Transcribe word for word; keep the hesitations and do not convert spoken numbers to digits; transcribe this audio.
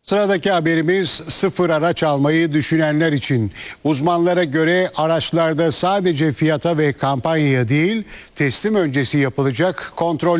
Sıradaki haberimiz sıfır araç almayı düşünenler için. Uzmanlara göre araçlarda sadece fiyata ve kampanyaya değil, teslim öncesi yapılacak kontrol